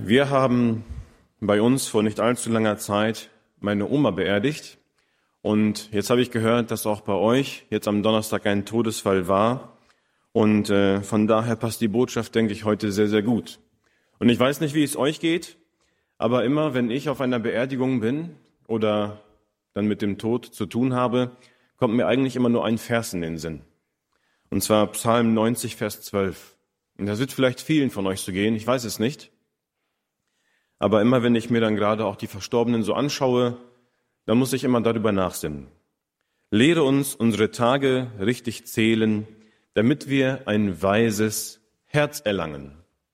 Wir haben bei uns vor nicht allzu langer Zeit meine Oma beerdigt. Und jetzt habe ich gehört, dass auch bei euch jetzt am Donnerstag ein Todesfall war. Und von daher passt die Botschaft, denke ich, heute sehr, sehr gut. Und ich weiß nicht, wie es euch geht, aber immer, wenn ich auf einer Beerdigung bin oder dann mit dem Tod zu tun habe, kommt mir eigentlich immer nur ein Vers in den Sinn. Und zwar Psalm 90, Vers 12. Und das wird vielleicht vielen von euch so gehen, ich weiß es nicht. Aber immer, wenn ich mir dann gerade auch die Verstorbenen so anschaue, dann muss ich immer darüber nachsinnen. Lehre uns unsere Tage richtig zählen, damit wir ein weises Herz erlangen.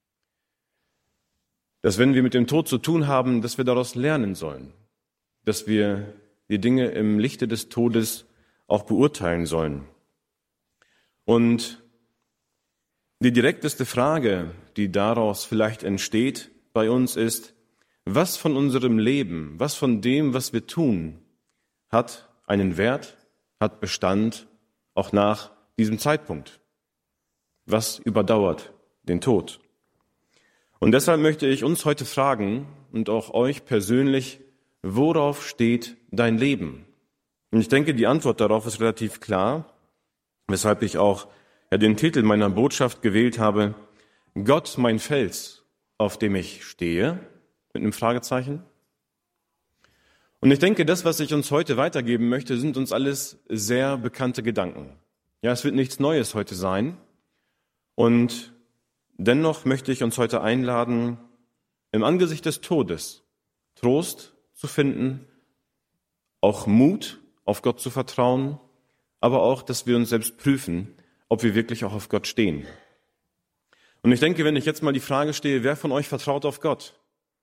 Dass wenn wir mit dem Tod zu tun haben, dass wir daraus lernen sollen. Dass wir die Dinge im Lichte des Todes auch beurteilen sollen. Und die direkteste Frage, die daraus vielleicht entsteht bei uns ist, was von unserem Leben, was von dem, was wir tun, hat einen Wert, hat Bestand, auch nach diesem Zeitpunkt? Was überdauert den Tod? Und deshalb möchte ich uns heute fragen und auch euch persönlich, worauf steht dein Leben? Und ich denke, die Antwort darauf ist relativ klar, weshalb ich auch den Titel meiner Botschaft gewählt habe, Gott, mein Fels, auf dem ich stehe, mit einem Fragezeichen. Und ich denke, das, was ich uns heute weitergeben möchte, sind uns alles sehr bekannte Gedanken. Ja, es wird nichts Neues heute sein. Und dennoch möchte ich uns heute einladen, im Angesicht des Todes Trost zu finden, auch Mut, auf Gott zu vertrauen, aber auch, dass wir uns selbst prüfen, ob wir wirklich auch auf Gott stehen. Und ich denke, wenn ich jetzt mal die Frage stehe, wer von euch vertraut auf Gott?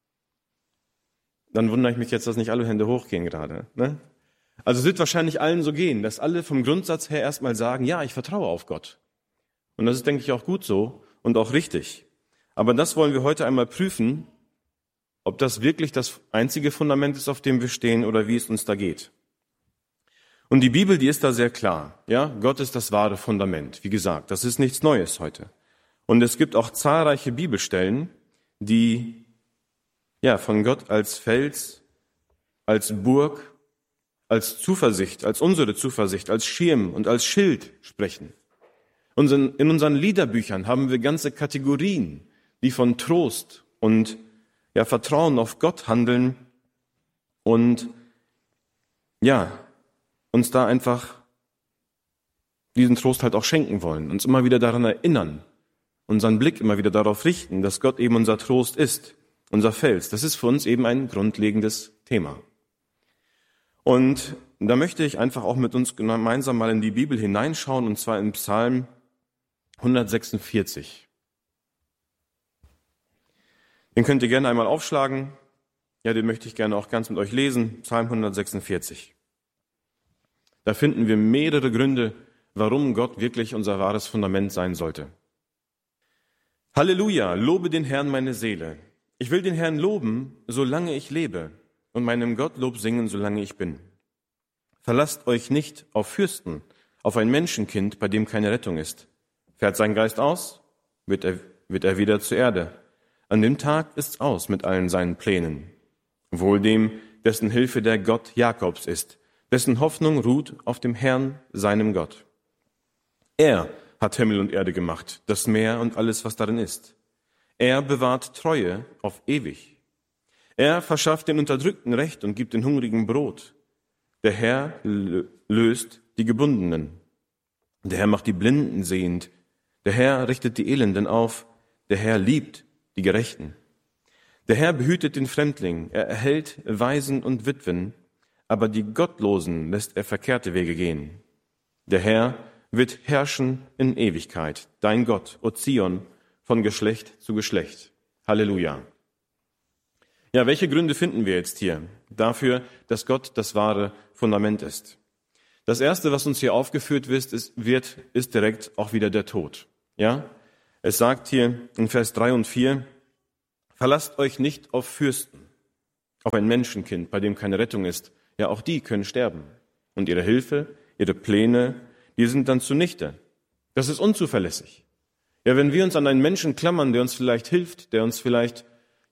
Dann wundere ich mich jetzt, dass nicht alle Hände hochgehen gerade. Ne? Also es wird wahrscheinlich allen so gehen, dass alle vom Grundsatz her erstmal sagen, ja, ich vertraue auf Gott. Und das ist, denke ich, auch gut so und auch richtig. Aber das wollen wir heute einmal prüfen, ob das wirklich das einzige Fundament ist, auf dem wir stehen oder wie es uns da geht. Und die Bibel, die ist da sehr klar. Ja, Gott ist das wahre Fundament. Wie gesagt, das ist nichts Neues heute. Und es gibt auch zahlreiche Bibelstellen, die von Gott als Fels, als Burg, als Zuversicht, als unsere Zuversicht, als Schirm und als Schild sprechen. In unseren Liederbüchern haben wir ganze Kategorien, die von Trost und Vertrauen auf Gott handeln und uns da einfach diesen Trost halt auch schenken wollen, uns immer wieder daran erinnern, unseren Blick immer wieder darauf richten, dass Gott eben unser Trost ist, unser Fels. Das ist für uns eben ein grundlegendes Thema. Und da möchte ich einfach auch mit uns gemeinsam mal in die Bibel hineinschauen, und zwar in Psalm 146. Den könnt ihr gerne einmal aufschlagen. Ja, den möchte ich gerne auch ganz mit euch lesen. Psalm 146. Da finden wir mehrere Gründe, warum Gott wirklich unser wahres Fundament sein sollte. Halleluja, lobe den Herrn meine Seele. Ich will den Herrn loben, solange ich lebe, und meinem Gott Lob singen, solange ich bin. Verlasst euch nicht auf Fürsten, auf ein Menschenkind, bei dem keine Rettung ist. Fährt sein Geist aus, wird er wieder zur Erde. An dem Tag ist's aus mit allen seinen Plänen. Wohl dem, dessen Hilfe der Gott Jakobs ist, dessen Hoffnung ruht auf dem Herrn, seinem Gott. Er hat Himmel und Erde gemacht, das Meer und alles, was darin ist. Er bewahrt Treue auf ewig. Er verschafft den Unterdrückten Recht und gibt den Hungrigen Brot. Der Herr löst die Gebundenen. Der Herr macht die Blinden sehend. Der Herr richtet die Elenden auf. Der Herr liebt die Gerechten. Der Herr behütet den Fremdling. Er erhält Waisen und Witwen. Aber die Gottlosen lässt er verkehrte Wege gehen. Der Herr wird herrschen in Ewigkeit. Dein Gott, O Zion, von Geschlecht zu Geschlecht. Halleluja. Ja, welche Gründe finden wir jetzt hier dafür, dass Gott das wahre Fundament ist? Das erste, was uns hier aufgeführt wird, ist direkt auch wieder der Tod. Ja, es sagt hier in Vers 3 und 4, verlasst euch nicht auf Fürsten, auf ein Menschenkind, bei dem keine Rettung ist. Ja, auch die können sterben. Und ihre Hilfe, ihre Pläne, die sind dann zunichte. Das ist unzuverlässig. Ja, wenn wir uns an einen Menschen klammern, der uns vielleicht hilft, der uns vielleicht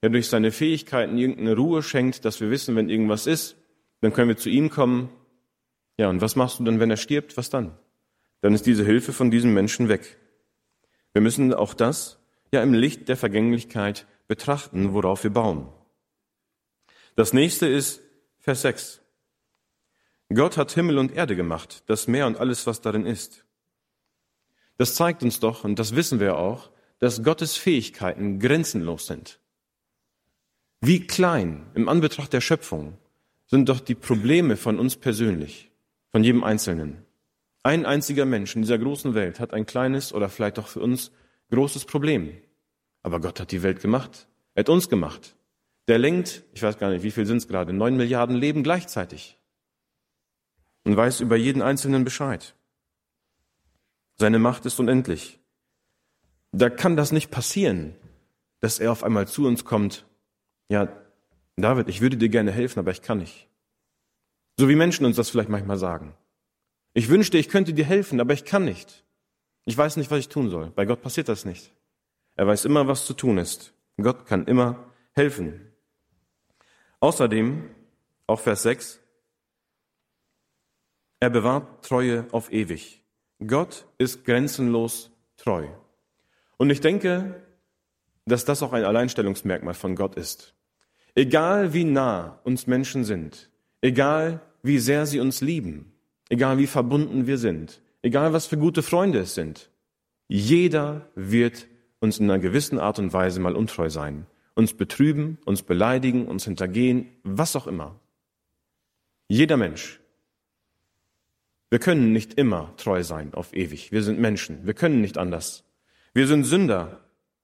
ja durch seine Fähigkeiten irgendeine Ruhe schenkt, dass wir wissen, wenn irgendwas ist, dann können wir zu ihm kommen. Ja, und was machst du dann, wenn er stirbt? Was dann? Dann ist diese Hilfe von diesem Menschen weg. Wir müssen auch das ja im Licht der Vergänglichkeit betrachten, worauf wir bauen. Das nächste ist Vers 6. Gott hat Himmel und Erde gemacht, das Meer und alles, was darin ist. Das zeigt uns doch, und das wissen wir auch, dass Gottes Fähigkeiten grenzenlos sind. Wie klein im Anbetracht der Schöpfung sind doch die Probleme von uns persönlich, von jedem Einzelnen. Ein einziger Mensch in dieser großen Welt hat ein kleines oder vielleicht auch für uns großes Problem. Aber Gott hat die Welt gemacht. Er hat uns gemacht. Der lenkt, ich weiß gar nicht, wie viel sind es gerade, 9 Milliarden Leben gleichzeitig. Und weiß über jeden Einzelnen Bescheid. Seine Macht ist unendlich. Da kann das nicht passieren, dass er auf einmal zu uns kommt. Ja, David, ich würde dir gerne helfen, aber ich kann nicht. So wie Menschen uns das vielleicht manchmal sagen. Ich wünschte, ich könnte dir helfen, aber ich kann nicht. Ich weiß nicht, was ich tun soll. Bei Gott passiert das nicht. Er weiß immer, was zu tun ist. Gott kann immer helfen. Außerdem, auch Vers 6, er bewahrt Treue auf ewig. Gott ist grenzenlos treu. Und ich denke, dass das auch ein Alleinstellungsmerkmal von Gott ist. Egal wie nah uns Menschen sind, egal wie sehr sie uns lieben, egal wie verbunden wir sind, egal was für gute Freunde es sind, jeder wird uns in einer gewissen Art und Weise mal untreu sein, uns betrüben, uns beleidigen, uns hintergehen, was auch immer. Jeder Mensch. Wir können nicht immer treu sein auf ewig. Wir sind Menschen. Wir können nicht anders. Wir sind Sünder.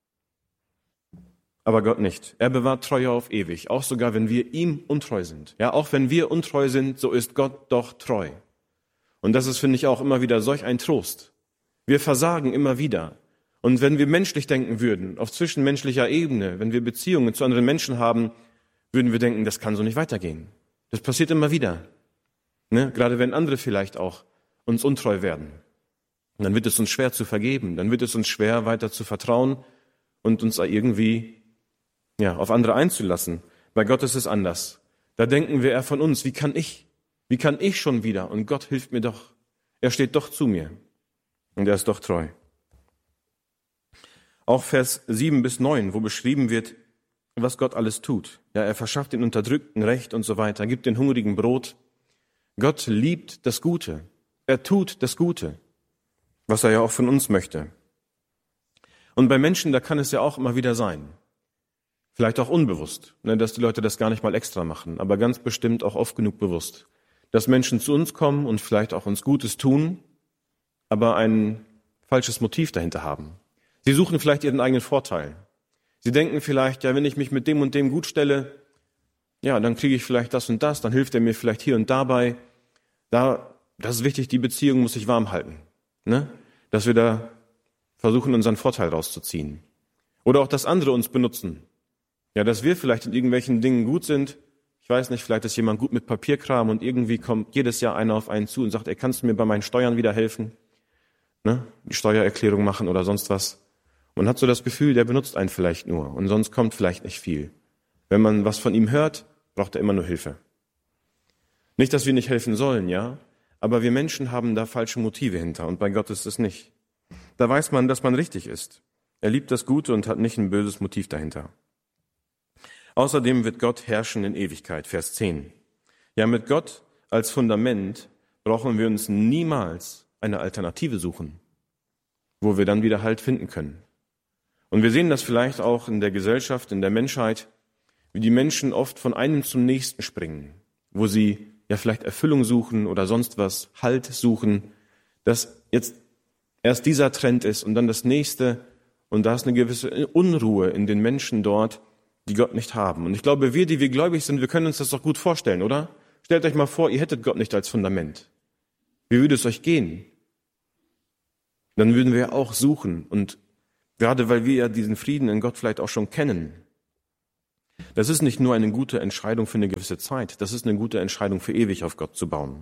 Aber Gott nicht. Er bewahrt Treue auf ewig. Auch sogar, wenn wir ihm untreu sind. Ja, auch wenn wir untreu sind, so ist Gott doch treu. Und das ist, finde ich, auch immer wieder solch ein Trost. Wir versagen immer wieder. Und wenn wir menschlich denken würden, auf zwischenmenschlicher Ebene, wenn wir Beziehungen zu anderen Menschen haben, würden wir denken, das kann so nicht weitergehen. Das passiert immer wieder. Ne? Gerade wenn andere vielleicht auch uns untreu werden. Und dann wird es uns schwer zu vergeben. Dann wird es uns schwer, weiter zu vertrauen und uns irgendwie auf andere einzulassen. Bei Gott ist es anders. Da denken wir eher von uns, wie kann ich schon wieder? Und Gott hilft mir doch. Er steht doch zu mir. Und er ist doch treu. Auch Vers 7 bis 9, wo beschrieben wird, was Gott alles tut. Ja, er verschafft den Unterdrückten Recht und so weiter, gibt den Hungrigen Brot. Gott liebt das Gute. Er tut das Gute, was er ja auch von uns möchte. Und bei Menschen, da kann es ja auch immer wieder sein, vielleicht auch unbewusst, dass die Leute das gar nicht mal extra machen, aber ganz bestimmt auch oft genug bewusst, dass Menschen zu uns kommen und vielleicht auch uns Gutes tun, aber ein falsches Motiv dahinter haben. Sie suchen vielleicht ihren eigenen Vorteil. Sie denken vielleicht, ja, wenn ich mich mit dem und dem gut stelle, ja, dann kriege ich vielleicht das und das, dann hilft er mir vielleicht hier und dabei. Das ist wichtig, die Beziehung muss sich warm halten, ne? Dass wir da versuchen, unseren Vorteil rauszuziehen. Oder auch, dass andere uns benutzen. Ja, dass wir vielleicht in irgendwelchen Dingen gut sind. Ich weiß nicht, vielleicht ist jemand gut mit Papierkram und irgendwie kommt jedes Jahr einer auf einen zu und sagt, ey, kannst du mir bei meinen Steuern wieder helfen? Ne? Die Steuererklärung machen oder sonst was. Man hat so das Gefühl, der benutzt einen vielleicht nur und sonst kommt vielleicht nicht viel. Wenn man was von ihm hört, braucht er immer nur Hilfe. Nicht, dass wir nicht helfen sollen, ja, aber wir Menschen haben da falsche Motive hinter und bei Gott ist es nicht. Da weiß man, dass man richtig ist. Er liebt das Gute und hat nicht ein böses Motiv dahinter. Außerdem wird Gott herrschen in Ewigkeit, Vers 10. Ja, mit Gott als Fundament brauchen wir uns niemals eine Alternative suchen, wo wir dann wieder Halt finden können. Und wir sehen das vielleicht auch in der Gesellschaft, in der Menschheit, wie die Menschen oft von einem zum nächsten springen, wo sie ja vielleicht Erfüllung suchen oder sonst was, Halt suchen, dass jetzt erst dieser Trend ist und dann das nächste und da ist eine gewisse Unruhe in den Menschen dort, die Gott nicht haben. Und ich glaube, wir, die wir gläubig sind, wir können uns das doch gut vorstellen, oder? Stellt euch mal vor, ihr hättet Gott nicht als Fundament. Wie würde es euch gehen? Dann würden wir auch suchen und gerade weil wir ja diesen Frieden in Gott vielleicht auch schon kennen. Das ist nicht nur eine gute Entscheidung für eine gewisse Zeit, das ist eine gute Entscheidung für ewig auf Gott zu bauen.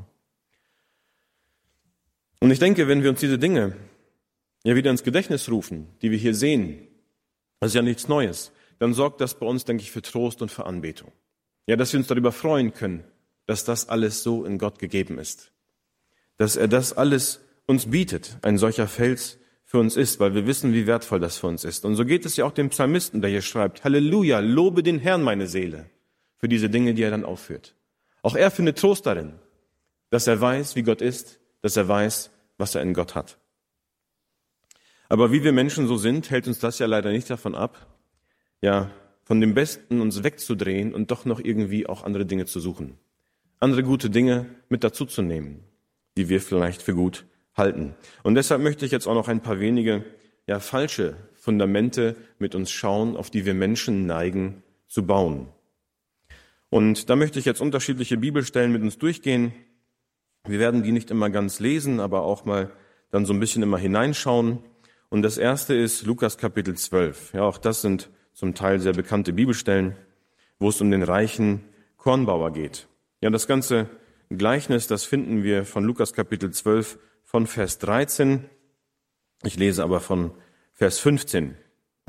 Und ich denke, wenn wir uns diese Dinge ja wieder ins Gedächtnis rufen, die wir hier sehen, das ist ja nichts Neues, dann sorgt das bei uns, denke ich, für Trost und für Anbetung. Ja, dass wir uns darüber freuen können, dass das alles so in Gott gegeben ist. Dass er das alles uns bietet, ein solcher Fels für uns ist, weil wir wissen, wie wertvoll das für uns ist. Und so geht es ja auch dem Psalmisten, der hier schreibt, Halleluja, lobe den Herrn, meine Seele, für diese Dinge, die er dann aufführt. Auch er findet Trost darin, dass er weiß, wie Gott ist, dass er weiß, was er in Gott hat. Aber wie wir Menschen so sind, hält uns das ja leider nicht davon ab, ja, von dem Besten uns wegzudrehen und doch noch irgendwie auch andere Dinge zu suchen. Andere gute Dinge mit dazu zu nehmen, die wir vielleicht für gut halten. Und deshalb möchte ich jetzt auch noch ein paar wenige, ja, falsche Fundamente mit uns schauen, auf die wir Menschen neigen zu bauen. Und da möchte ich jetzt unterschiedliche Bibelstellen mit uns durchgehen. Wir werden die nicht immer ganz lesen, aber auch mal dann so ein bisschen immer hineinschauen. Und das erste ist Lukas Kapitel 12. Ja, auch das sind zum Teil sehr bekannte Bibelstellen, wo es um den reichen Kornbauer geht. Ja, das ganze Gleichnis, das finden wir von Lukas Kapitel 12 von Vers 13. Ich lese aber von Vers 15.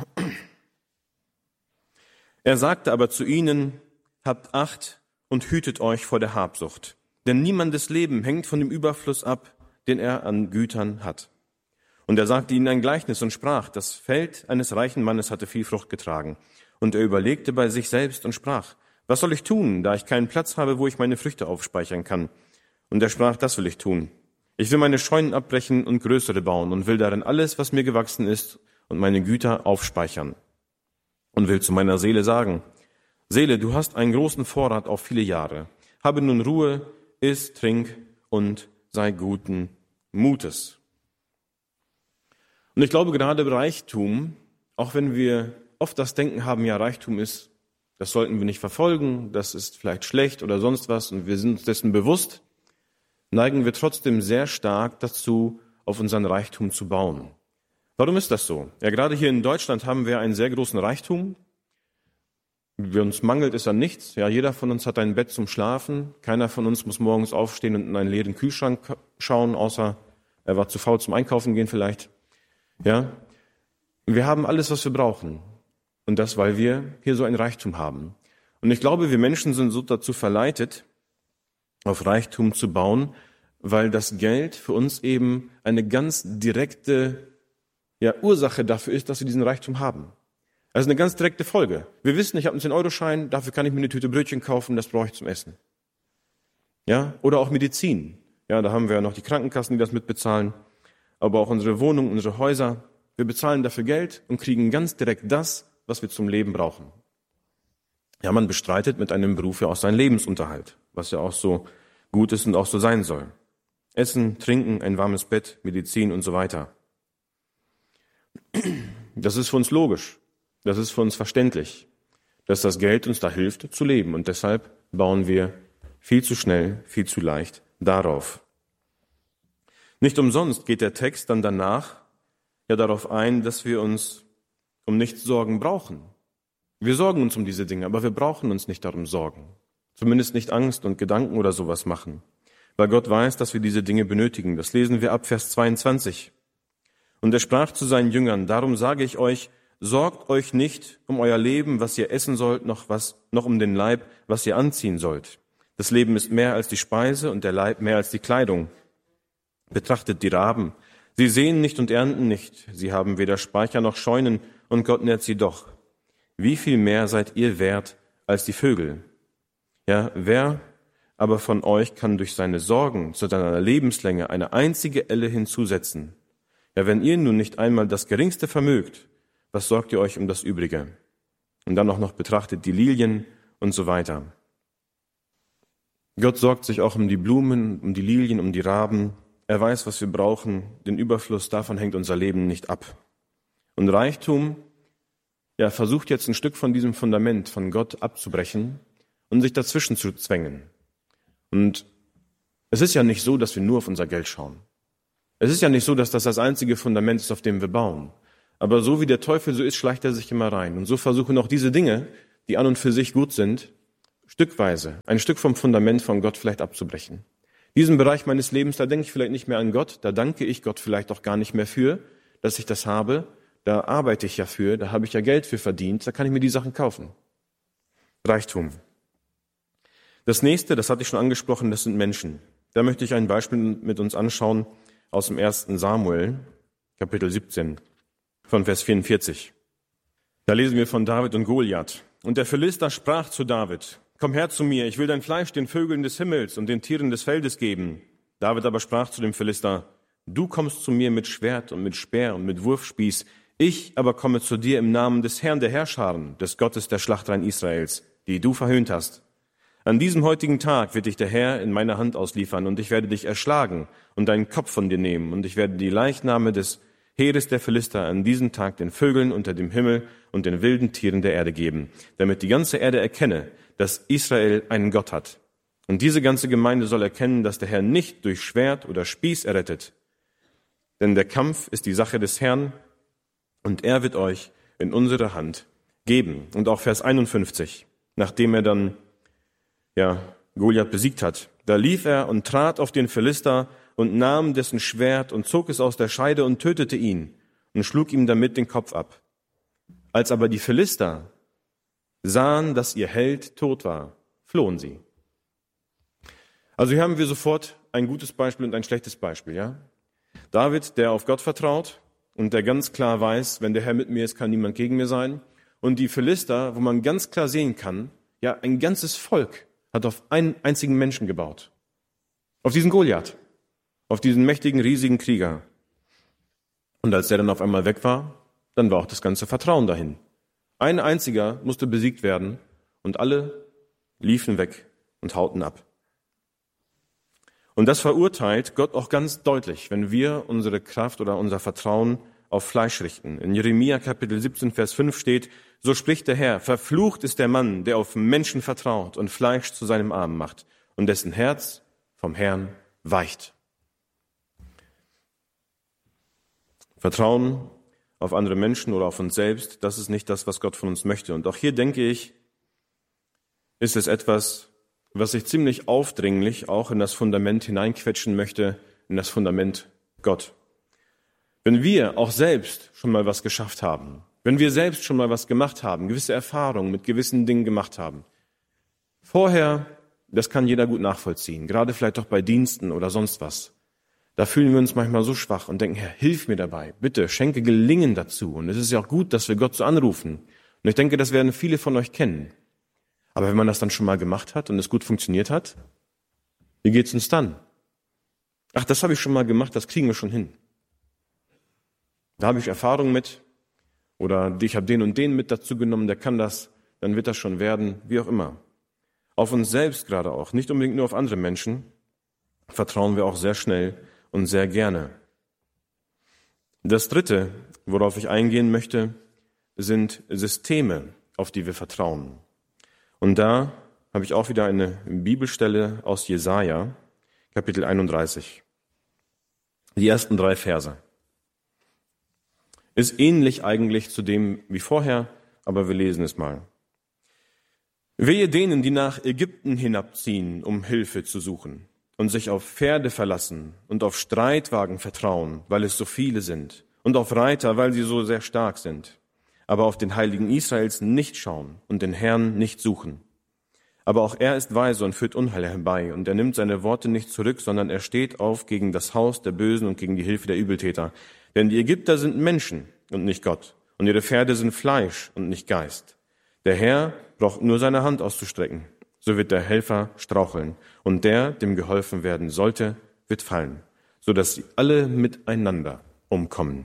Er sagte aber zu ihnen, habt Acht und hütet euch vor der Habsucht. Denn niemandes Leben hängt von dem Überfluss ab, den er an Gütern hat. Und er sagte ihnen ein Gleichnis und sprach, das Feld eines reichen Mannes hatte viel Frucht getragen. Und er überlegte bei sich selbst und sprach, was soll ich tun, da ich keinen Platz habe, wo ich meine Früchte aufspeichern kann? Und er sprach, das will ich tun. Ich will meine Scheunen abbrechen und größere bauen und will darin alles, was mir gewachsen ist, und meine Güter aufspeichern. Und will zu meiner Seele sagen, Seele, du hast einen großen Vorrat auf viele Jahre. Habe nun Ruhe, iss, trink und sei guten Mutes. Und ich glaube, gerade Reichtum, auch wenn wir oft das Denken haben, ja, Reichtum ist, das sollten wir nicht verfolgen, das ist vielleicht schlecht oder sonst was und wir sind uns dessen bewusst, neigen wir trotzdem sehr stark dazu, auf unseren Reichtum zu bauen. Warum ist das so? Ja, gerade hier in Deutschland haben wir einen sehr großen Reichtum. Uns mangelt es an nichts. Ja, jeder von uns hat ein Bett zum Schlafen. Keiner von uns muss morgens aufstehen und in einen leeren Kühlschrank schauen, außer er war zu faul zum Einkaufen gehen vielleicht. Ja, wir haben alles, was wir brauchen. Und das, weil wir hier so ein Reichtum haben. Und ich glaube, wir Menschen sind so dazu verleitet, auf Reichtum zu bauen, weil das Geld für uns eben eine ganz direkte Ursache dafür ist, dass wir diesen Reichtum haben. Also eine ganz direkte Folge. Wir wissen, ich habe einen 10-Euro-Schein, dafür kann ich mir eine Tüte Brötchen kaufen, das brauche ich zum Essen. Ja, oder auch Medizin. Ja, da haben wir ja noch die Krankenkassen, die das mitbezahlen, aber auch unsere Wohnungen, unsere Häuser. Wir bezahlen dafür Geld und kriegen ganz direkt das, was wir zum Leben brauchen. Ja, man bestreitet mit einem Beruf ja auch seinen Lebensunterhalt, was ja auch so gut ist und auch so sein soll. Essen, Trinken, ein warmes Bett, Medizin und so weiter. Das ist für uns logisch. Das ist für uns verständlich, dass das Geld uns da hilft, zu leben. Und deshalb bauen wir viel zu schnell, viel zu leicht darauf. Nicht umsonst geht der Text dann danach ja darauf ein, dass wir uns um nichts Sorgen brauchen. Wir sorgen uns um diese Dinge, aber wir brauchen uns nicht darum sorgen. Zumindest nicht Angst und Gedanken oder sowas machen. Weil Gott weiß, dass wir diese Dinge benötigen. Das lesen wir ab Vers 22. Und er sprach zu seinen Jüngern, darum sage ich euch, sorgt euch nicht um euer Leben, was ihr essen sollt, noch um den Leib, was ihr anziehen sollt. Das Leben ist mehr als die Speise und der Leib mehr als die Kleidung. Betrachtet die Raben. Sie säen nicht und ernten nicht. Sie haben weder Speicher noch Scheunen und Gott nährt sie doch. Wie viel mehr seid ihr wert als die Vögel? Ja, wer aber von euch kann durch seine Sorgen zu seiner Lebenslänge eine einzige Elle hinzusetzen? Ja, wenn ihr nun nicht einmal das Geringste vermögt, was sorgt ihr euch um das Übrige? Und dann auch noch betrachtet die Lilien und so weiter. Gott sorgt sich auch um die Blumen, um die Lilien, um die Raben. Er weiß, was wir brauchen. Den Überfluss, davon hängt unser Leben nicht ab. Und Reichtum, versucht jetzt ein Stück von diesem Fundament von Gott abzubrechen und sich dazwischen zu zwängen. Und es ist ja nicht so, dass wir nur auf unser Geld schauen. Es ist ja nicht so, dass das das einzige Fundament ist, auf dem wir bauen. Aber so wie der Teufel so ist, schleicht er sich immer rein. Und so versuchen auch diese Dinge, die an und für sich gut sind, stückweise ein Stück vom Fundament von Gott vielleicht abzubrechen. Diesen Bereich meines Lebens, da denke ich vielleicht nicht mehr an Gott, da danke ich Gott vielleicht auch gar nicht mehr für, dass ich das habe. da arbeite ich ja für, da habe ich ja Geld für verdient, da kann ich mir die Sachen kaufen. Reichtum. Das nächste, das hatte ich schon angesprochen, das sind Menschen. Da möchte ich ein Beispiel mit uns anschauen aus dem 1. Samuel, Kapitel 17, von Vers 44. Da lesen wir von David und Goliath. Und der Philister sprach zu David: Komm her zu mir, ich will dein Fleisch den Vögeln des Himmels und den Tieren des Feldes geben. David aber sprach zu dem Philister: Du kommst zu mir mit Schwert und mit Speer und mit Wurfspieß. Ich aber komme zu dir im Namen des Herrn der Herrscharen, des Gottes der Schlachtreihen Israels, die du verhöhnt hast. An diesem heutigen Tag wird dich der Herr in meine Hand ausliefern, und ich werde dich erschlagen und deinen Kopf von dir nehmen, und ich werde die Leichname des Heeres der Philister an diesem Tag den Vögeln unter dem Himmel und den wilden Tieren der Erde geben, damit die ganze Erde erkenne, dass Israel einen Gott hat. Und diese ganze Gemeinde soll erkennen, dass der Herr nicht durch Schwert oder Spieß errettet. Denn der Kampf ist die Sache des Herrn, und er wird euch in unsere Hand geben. Und auch Vers 51, nachdem er dann Goliath besiegt hat. Da lief er und trat auf den Philister und nahm dessen Schwert und zog es aus der Scheide und tötete ihn und schlug ihm damit den Kopf ab. Als aber die Philister sahen, dass ihr Held tot war, flohen sie. Also hier haben wir sofort ein gutes Beispiel und ein schlechtes Beispiel, ja? David, der auf Gott vertraut und der ganz klar weiß, wenn der Herr mit mir ist, kann niemand gegen mir sein. Und die Philister, wo man ganz klar sehen kann, ja, ein ganzes Volk hat auf einen einzigen Menschen gebaut. Auf diesen Goliath. Auf diesen mächtigen, riesigen Krieger. Und als der dann auf einmal weg war, dann war auch das ganze Vertrauen dahin. Ein einziger musste besiegt werden und alle liefen weg und hauten ab. Und das verurteilt Gott auch ganz deutlich, wenn wir unsere Kraft oder unser Vertrauen auf Fleisch richten. In Jeremia Kapitel 17, Vers 5 steht: So spricht der Herr, verflucht ist der Mann, der auf Menschen vertraut und Fleisch zu seinem Arm macht und dessen Herz vom Herrn weicht. Vertrauen auf andere Menschen oder auf uns selbst, das ist nicht das, was Gott von uns möchte. Und auch hier, denke ich, ist es etwas, was sich ziemlich aufdringlich auch in das Fundament hineinquetschen möchte, in das Fundament Gott. Wenn wir auch selbst schon mal was geschafft haben, wenn wir selbst schon mal was gemacht haben, gewisse Erfahrungen mit gewissen Dingen gemacht haben, vorher, das kann jeder gut nachvollziehen, gerade vielleicht auch bei Diensten oder sonst was, da fühlen wir uns manchmal so schwach und denken: Herr, hilf mir dabei, bitte, schenke Gelingen dazu. Und es ist ja auch gut, dass wir Gott so anrufen. Und ich denke, das werden viele von euch kennen. Aber wenn man das dann schon mal gemacht hat und es gut funktioniert hat, wie geht's uns dann? Ach, das habe ich schon mal gemacht, das kriegen wir schon hin. Da habe ich Erfahrung mit, oder ich habe den und den mit dazu genommen, der kann das, dann wird das schon werden, wie auch immer. Auf uns selbst gerade auch, nicht unbedingt nur auf andere Menschen, vertrauen wir auch sehr schnell und sehr gerne. Das Dritte, worauf ich eingehen möchte, sind Systeme, auf die wir vertrauen. Und da habe ich auch wieder eine Bibelstelle aus Jesaja, Kapitel 31. Die ersten 3 Verse. Ist ähnlich eigentlich zu dem wie vorher, aber wir lesen es mal. Wehe denen, die nach Ägypten hinabziehen, um Hilfe zu suchen und sich auf Pferde verlassen und auf Streitwagen vertrauen, weil es so viele sind, und auf Reiter, weil sie so sehr stark sind, aber auf den Heiligen Israels nicht schauen und den Herrn nicht suchen. Aber auch er ist weise und führt Unheil herbei, und er nimmt seine Worte nicht zurück, sondern er steht auf gegen das Haus der Bösen und gegen die Hilfe der Übeltäter. Denn die Ägypter sind Menschen und nicht Gott, und ihre Pferde sind Fleisch und nicht Geist. Der Herr braucht nur seine Hand auszustrecken, so wird der Helfer straucheln, und der, dem geholfen werden sollte, wird fallen, so dass sie alle miteinander umkommen.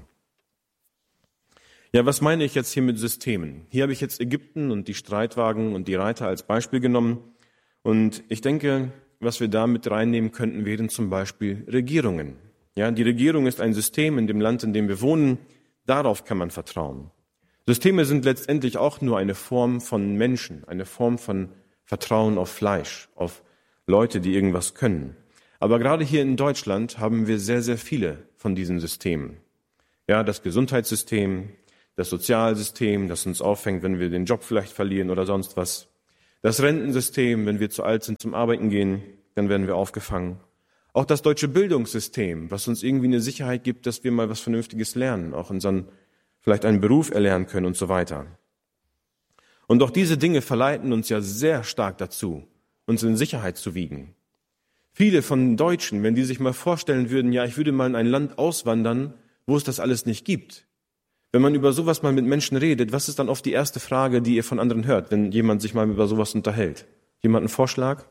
Ja, was meine ich jetzt hier mit Systemen? Hier habe ich jetzt Ägypten und die Streitwagen und die Reiter als Beispiel genommen. Und ich denke, was wir da mit reinnehmen könnten, wären zum Beispiel Regierungen. Ja, die Regierung ist ein System in dem Land, in dem wir wohnen. Darauf kann man vertrauen. Systeme sind letztendlich auch nur eine Form von Menschen, eine Form von Vertrauen auf Fleisch, auf Leute, die irgendwas können. Aber gerade hier in Deutschland haben wir sehr, sehr viele von diesen Systemen. Ja, das Gesundheitssystem, das Sozialsystem, das uns auffängt, wenn wir den Job vielleicht verlieren oder sonst was. Das Rentensystem, wenn wir zu alt sind zum Arbeiten gehen, dann werden wir aufgefangen. Auch das deutsche Bildungssystem, was uns irgendwie eine Sicherheit gibt, dass wir mal was Vernünftiges lernen, auch unseren vielleicht einen Beruf erlernen können und so weiter. Und auch diese Dinge verleiten uns ja sehr stark dazu, uns in Sicherheit zu wiegen. Viele von Deutschen, wenn die sich mal vorstellen würden, ja, ich würde mal in ein Land auswandern, wo es das alles nicht gibt. Wenn man über sowas mal mit Menschen redet, was ist dann oft die erste Frage, die ihr von anderen hört, wenn jemand sich mal über sowas unterhält? Jemand einen Vorschlag?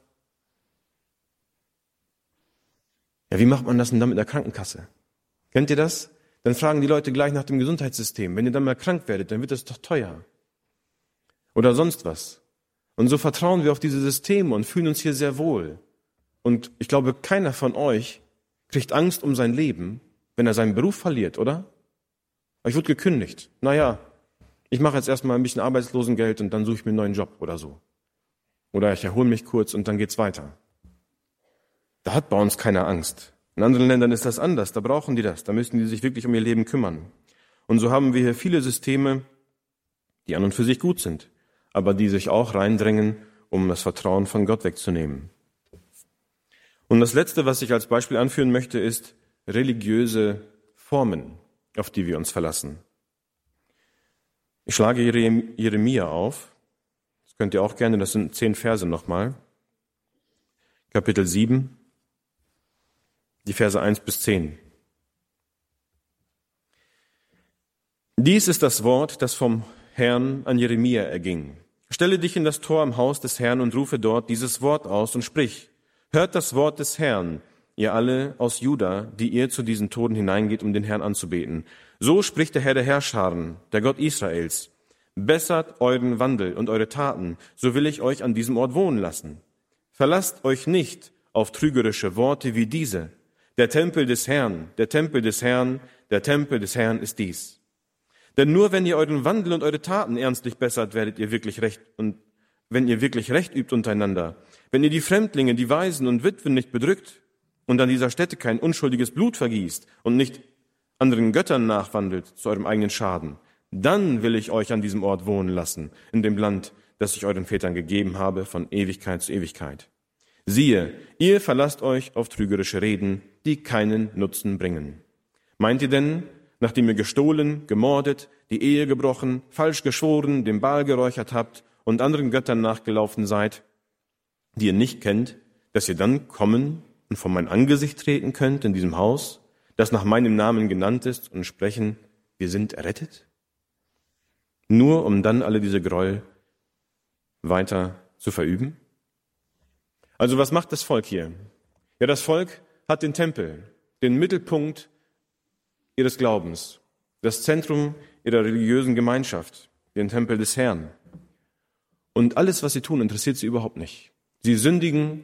Ja, wie macht man das denn dann mit der Krankenkasse? Kennt ihr das? Dann fragen die Leute gleich nach dem Gesundheitssystem. Wenn ihr dann mal krank werdet, dann wird das doch teuer. Oder sonst was. Und so vertrauen wir auf diese Systeme und fühlen uns hier sehr wohl. Und ich glaube, keiner von euch kriegt Angst um sein Leben, wenn er seinen Beruf verliert, oder? Ich wurde gekündigt. Naja, ich mache jetzt erstmal ein bisschen Arbeitslosengeld und dann suche ich mir einen neuen Job oder so. Oder ich erhole mich kurz und dann geht's weiter. Da hat bei uns keiner Angst. In anderen Ländern ist das anders, da brauchen die das, da müssen die sich wirklich um ihr Leben kümmern. Und so haben wir hier viele Systeme, die an und für sich gut sind, aber die sich auch reindrängen, um das Vertrauen von Gott wegzunehmen. Und das Letzte, was ich als Beispiel anführen möchte, ist religiöse Formen, auf die wir uns verlassen. Ich schlage Jeremia auf. Das könnt ihr auch gerne, das sind 10 Verse nochmal. Kapitel 7, die Verse 1 bis 10. Dies ist das Wort, das vom Herrn an Jeremia erging. Stelle dich in das Tor am Haus des Herrn und rufe dort dieses Wort aus und sprich: Hört das Wort des Herrn, ihr alle aus Juda, die ihr zu diesen Toten hineingeht, um den Herrn anzubeten. So spricht der Herr der Herrscharen, der Gott Israels. Bessert euren Wandel und eure Taten, so will ich euch an diesem Ort wohnen lassen. Verlasst euch nicht auf trügerische Worte wie diese. Der Tempel des Herrn, der Tempel des Herrn, der Tempel des Herrn ist dies. Denn nur wenn ihr euren Wandel und eure Taten ernstlich bessert, werdet ihr wirklich recht, und wenn ihr wirklich Recht übt untereinander, wenn ihr die Fremdlinge, die Waisen und Witwen nicht bedrückt und an dieser Stätte kein unschuldiges Blut vergießt und nicht anderen Göttern nachwandelt zu eurem eigenen Schaden, dann will ich euch an diesem Ort wohnen lassen, in dem Land, das ich euren Vätern gegeben habe, von Ewigkeit zu Ewigkeit. Siehe, ihr verlasst euch auf trügerische Reden, die keinen Nutzen bringen. Meint ihr denn, nachdem ihr gestohlen, gemordet, die Ehe gebrochen, falsch geschworen, dem Baal geräuchert habt und anderen Göttern nachgelaufen seid, die ihr nicht kennt, dass ihr dann kommen und vor mein Angesicht treten könnt in diesem Haus, das nach meinem Namen genannt ist, und sprechen, wir sind errettet? Nur um dann alle diese Gräuel weiter zu verüben? Also was macht das Volk hier? Ja, das Volk hat den Tempel, den Mittelpunkt ihres Glaubens, das Zentrum ihrer religiösen Gemeinschaft, den Tempel des Herrn. Und alles, was sie tun, interessiert sie überhaupt nicht. Sie sündigen,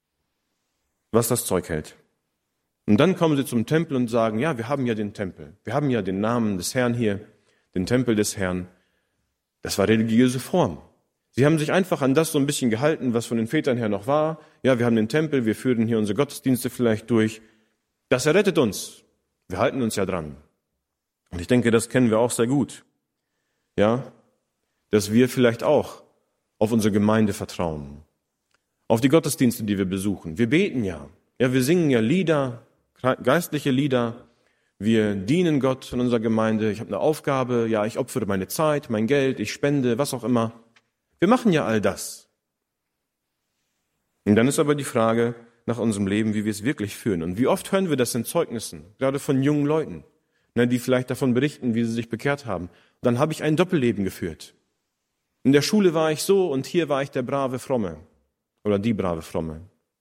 was das Zeug hält. Und dann kommen sie zum Tempel und sagen, ja, wir haben ja den Tempel. Wir haben ja den Namen des Herrn hier, den Tempel des Herrn. Das war religiöse Form. Sie haben sich einfach an das so ein bisschen gehalten, was von den Vätern her noch war. Ja, wir haben den Tempel, wir führen hier unsere Gottesdienste vielleicht durch. Das errettet uns. Wir halten uns ja dran. Und ich denke, das kennen wir auch sehr gut. Ja, dass wir vielleicht auch auf unsere Gemeinde vertrauen. Auf die Gottesdienste, die wir besuchen. Wir beten ja. Ja, wir singen ja Lieder, geistliche Lieder. Wir dienen Gott in unserer Gemeinde. Ich habe eine Aufgabe. Ja, ich opfere meine Zeit, mein Geld, ich spende, was auch immer. Wir machen ja all das. Und dann ist aber die Frage nach unserem Leben, wie wir es wirklich führen. Und wie oft hören wir das in Zeugnissen, gerade von jungen Leuten, die vielleicht davon berichten, wie sie sich bekehrt haben. Und dann habe ich ein Doppelleben geführt. In der Schule war ich so und hier war ich der brave Fromme oder die brave Fromme.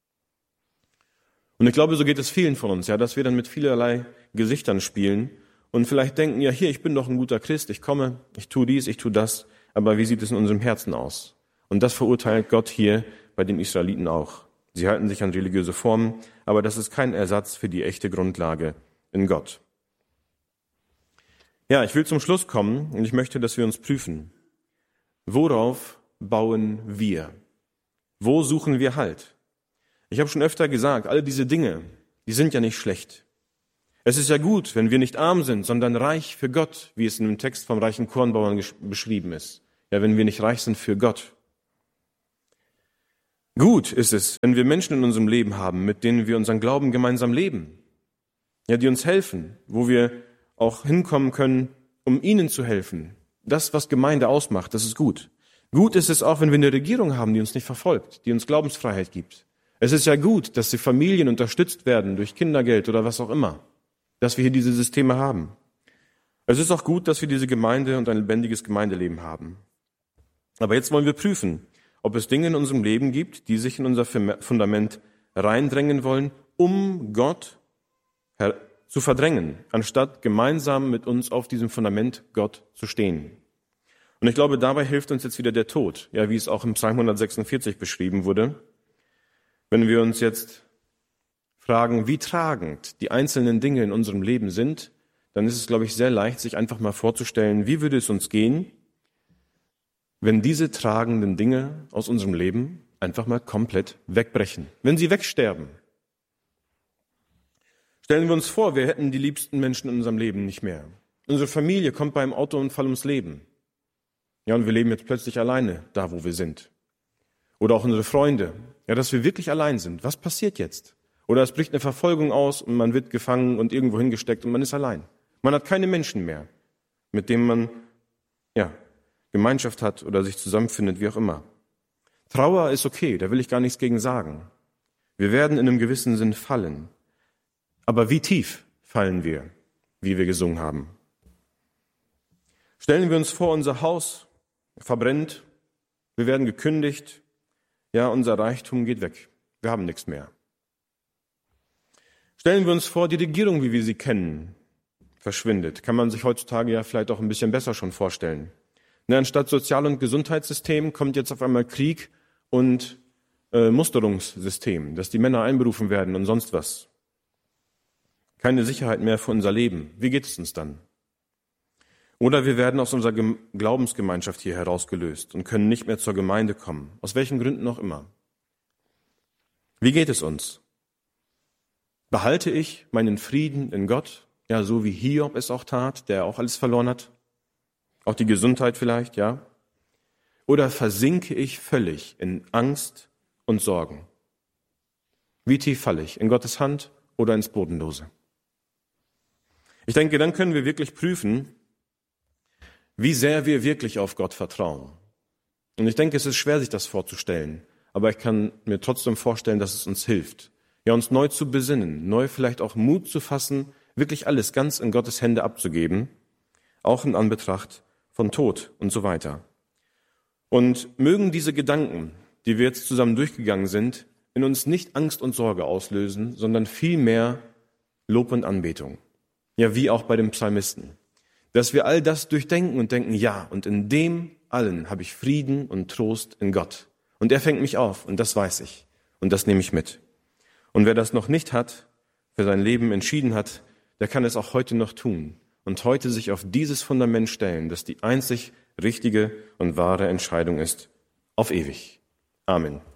Und ich glaube, so geht es vielen von uns, ja, dass wir dann mit vielerlei Gesichtern spielen und vielleicht denken, ja, hier, ich bin doch ein guter Christ, ich komme, ich tue dies, ich tue das, aber wie sieht es in unserem Herzen aus? Und das verurteilt Gott hier bei den Israeliten auch. Sie halten sich an religiöse Formen, aber das ist kein Ersatz für die echte Grundlage in Gott. Ja, ich will zum Schluss kommen und ich möchte, dass wir uns prüfen. Worauf bauen wir? Wo suchen wir Halt? Ich habe schon öfter gesagt, alle diese Dinge, die sind ja nicht schlecht. Es ist ja gut, wenn wir nicht arm sind, sondern reich für Gott, wie es in dem Text vom reichen Kornbauern beschrieben ist. Ja, wenn wir nicht reich sind für Gott. Gut ist es, wenn wir Menschen in unserem Leben haben, mit denen wir unseren Glauben gemeinsam leben. Ja, die uns helfen, wo wir auch hinkommen können um ihnen zu helfen. Das, was Gemeinde ausmacht, das ist gut. Gut ist es auch, wenn wir eine Regierung haben, die uns nicht verfolgt, die uns Glaubensfreiheit gibt. Es ist ja gut, dass die Familien unterstützt werden durch Kindergeld oder was auch immer, dass wir hier diese Systeme haben. Es ist auch gut, dass wir diese Gemeinde und ein lebendiges Gemeindeleben haben. Aber jetzt wollen wir prüfen, ob es Dinge in unserem Leben gibt, die sich in unser Fundament reindrängen wollen, um Gott zu verdrängen, anstatt gemeinsam mit uns auf diesem Fundament Gott zu stehen. Und ich glaube, dabei hilft uns jetzt wieder der Tod, ja, wie es auch im Psalm 146 beschrieben wurde. Wenn wir uns jetzt fragen, wie tragend die einzelnen Dinge in unserem Leben sind, dann ist es, glaube ich, sehr leicht, sich einfach mal vorzustellen, wie würde es uns gehen, wenn diese tragenden Dinge aus unserem Leben einfach mal komplett wegbrechen, wenn sie wegsterben. Stellen wir uns vor, wir hätten die liebsten Menschen in unserem Leben nicht mehr. Unsere Familie kommt bei einem Autounfall ums Leben. Ja, und wir leben jetzt plötzlich alleine da, wo wir sind. Oder auch unsere Freunde. Ja, dass wir wirklich allein sind. Was passiert jetzt? Oder es bricht eine Verfolgung aus und man wird gefangen und irgendwo hingesteckt und man ist allein. Man hat keine Menschen mehr, mit denen man Gemeinschaft hat oder sich zusammenfindet, wie auch immer. Trauer ist okay, da will ich gar nichts gegen sagen. Wir werden in einem gewissen Sinn fallen. Aber wie tief fallen wir, wie wir gesungen haben? Stellen wir uns vor, unser Haus verbrennt, wir werden gekündigt, ja, unser Reichtum geht weg, wir haben nichts mehr. Stellen wir uns vor, die Regierung, wie wir sie kennen, verschwindet. Kann man sich heutzutage ja vielleicht auch ein bisschen besser schon vorstellen. Anstatt Sozial- und Gesundheitssystem kommt jetzt auf einmal Krieg und Musterungssystem, dass die Männer einberufen werden und sonst was. Keine Sicherheit mehr für unser Leben. Wie geht es uns dann? Oder wir werden aus unserer Glaubensgemeinschaft hier herausgelöst und können nicht mehr zur Gemeinde kommen. Aus welchen Gründen auch immer. Wie geht es uns? Behalte ich meinen Frieden in Gott? Ja, so wie Hiob es auch tat, der auch alles verloren hat. Auch die Gesundheit vielleicht, ja. Oder versinke ich völlig in Angst und Sorgen? Wie tief falle ich? In Gottes Hand oder ins Bodenlose? Ich denke, dann können wir wirklich prüfen, wie sehr wir wirklich auf Gott vertrauen. Und ich denke, es ist schwer, sich das vorzustellen. Aber ich kann mir trotzdem vorstellen, dass es uns hilft. Ja, uns neu zu besinnen, neu vielleicht auch Mut zu fassen, wirklich alles ganz in Gottes Hände abzugeben, auch in Anbetracht von Tod und so weiter. Und mögen diese Gedanken, die wir jetzt zusammen durchgegangen sind, in uns nicht Angst und Sorge auslösen, sondern vielmehr Lob und Anbetung. Ja, wie auch bei dem Psalmisten. Dass wir all das durchdenken und denken, ja, und in dem allen habe ich Frieden und Trost in Gott. Und er fängt mich auf und das weiß ich. Und das nehme ich mit. Und wer das noch nicht hat, für sein Leben entschieden hat, der kann es auch heute noch tun. Und heute sich auf dieses Fundament stellen, das die einzig richtige und wahre Entscheidung ist, auf ewig. Amen.